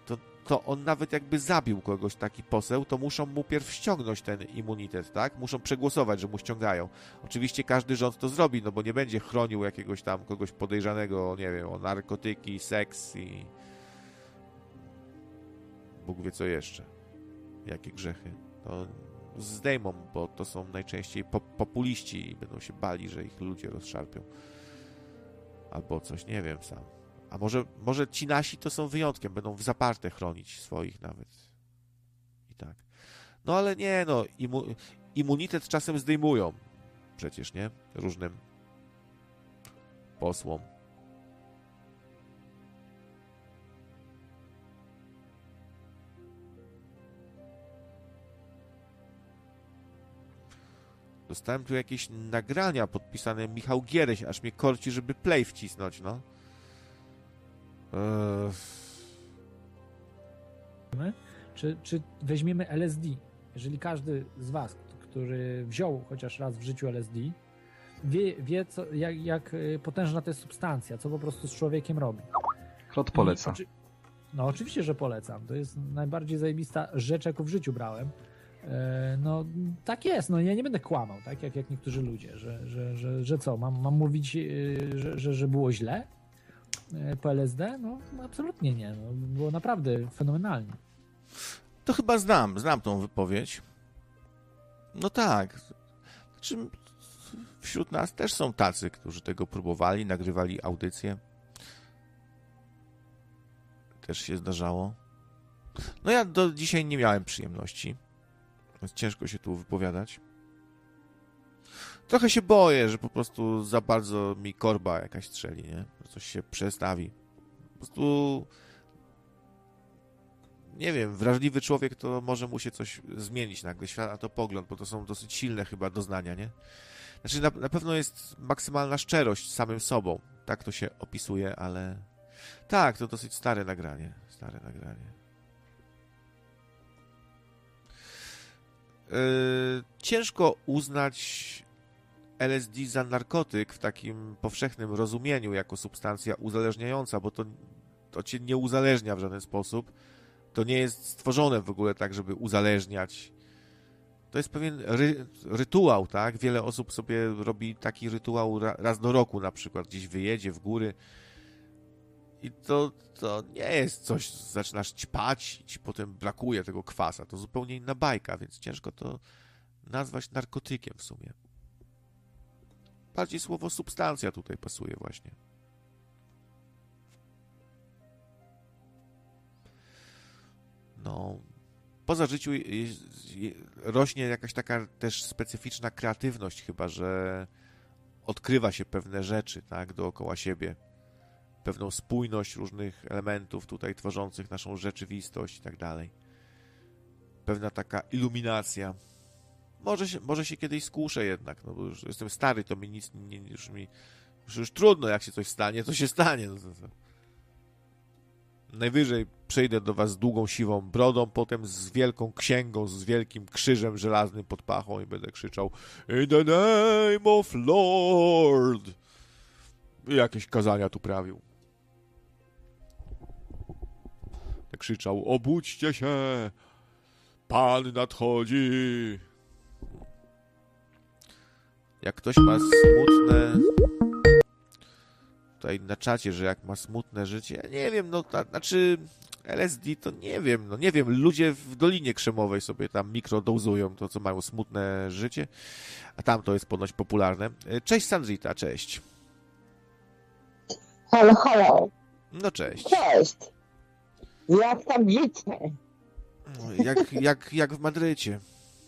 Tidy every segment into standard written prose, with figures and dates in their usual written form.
to on nawet jakby zabił kogoś, taki poseł, to muszą mu pierw ściągnąć ten immunitet, tak? Muszą przegłosować, że mu ściągają. Oczywiście każdy rząd to zrobi, no bo nie będzie chronił jakiegoś tam kogoś podejrzanego, nie wiem, o narkotyki, seks i Bóg wie co jeszcze. Jakie grzechy. To zdejmą, bo to są najczęściej populiści i będą się bali, że ich ludzie rozszarpią. Albo coś, nie wiem sam. A może ci nasi to są wyjątkiem, będą w zaparte chronić swoich nawet. I tak. No ale nie, no, immunitet czasem zdejmują. Przecież, nie? Różnym posłom. Dostałem tu jakieś nagrania podpisane Michał Giereś, aż mnie korci, żeby play wcisnąć, no. Czy weźmiemy LSD? Jeżeli każdy z was, który wziął chociaż raz w życiu LSD, wie co, jak potężna to jest substancja, co po prostu z człowiekiem robi. Klot poleca. No oczywiście, że polecam. To jest najbardziej zajebista rzecz, jaką w życiu brałem. No tak jest, no ja nie będę kłamał, tak jak niektórzy ludzie, że co, mam mówić, że było źle po LSD? No absolutnie nie, no, było naprawdę fenomenalnie. To chyba znam tą wypowiedź. No tak. Znaczy, wśród nas też są tacy, którzy tego próbowali, nagrywali audycje. Też się zdarzało. No ja do dzisiaj nie miałem przyjemności. Więc ciężko się tu wypowiadać. Trochę się boję, że po prostu za bardzo mi korba jakaś strzeli, nie? Że coś się przestawi. Po prostu nie wiem, wrażliwy człowiek to może mu się coś zmienić nagle, światopogląd, bo to są dosyć silne chyba doznania, nie? Znaczy na pewno jest maksymalna szczerość z samym sobą. Tak to się opisuje, ale tak, to dosyć stare nagranie. Ciężko uznać LSD za narkotyk w takim powszechnym rozumieniu jako substancja uzależniająca, bo to cię nie uzależnia w żaden sposób. To nie jest stworzone w ogóle tak, żeby uzależniać. To jest pewien rytuał, tak? Wiele osób sobie robi taki rytuał raz do roku na przykład, gdzieś wyjedzie w góry i to nie jest coś, zaczynasz ćpać i ci potem brakuje tego kwasa. To zupełnie inna bajka, więc ciężko to nazwać narkotykiem w sumie. Bardziej słowo substancja tutaj pasuje właśnie. No, poza życiu rośnie jakaś taka też specyficzna kreatywność chyba, że odkrywa się pewne rzeczy, tak, dookoła siebie. Pewną spójność różnych elementów tutaj tworzących naszą rzeczywistość i tak dalej. Pewna taka iluminacja. Może się kiedyś skuszę jednak, no bo już jestem stary, to mi nic już trudno, jak się coś stanie, to się stanie. No. Najwyżej przejdę do was z długą, siwą brodą, potem z wielką księgą, z wielkim krzyżem żelaznym pod pachą i będę krzyczał In the name of Lord! I jakieś kazania tu prawił. Krzyczał, obudźcie się! Pan nadchodzi! Jak ktoś ma smutne... Tutaj na czacie, że jak ma smutne życie, ja nie wiem, no, znaczy LSD to nie wiem, ludzie w Dolinie Krzemowej sobie tam mikrodozują to, co mają smutne życie, a tam to jest ponoć popularne. Cześć Sandrita, cześć. Halo. No cześć. Cześć. Jak tam życie? Jak w Madrycie.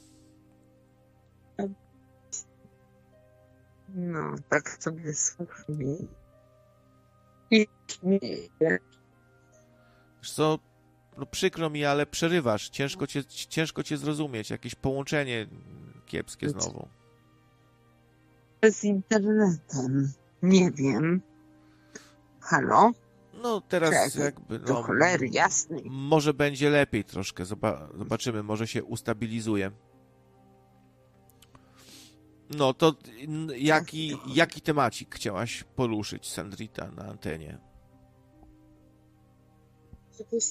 No, tak sobie słuchaj. Wiesz co, no przykro mi, ale przerywasz. Ciężko cię zrozumieć. Jakieś połączenie kiepskie znowu. Z internetem. Nie wiem. Halo? No teraz Czekaj, jakby... do No, cholery jasnej. może będzie lepiej troszkę. Zobaczymy, może się ustabilizuje. No to jaki temacik chciałaś poruszyć, Sandrita, na antenie?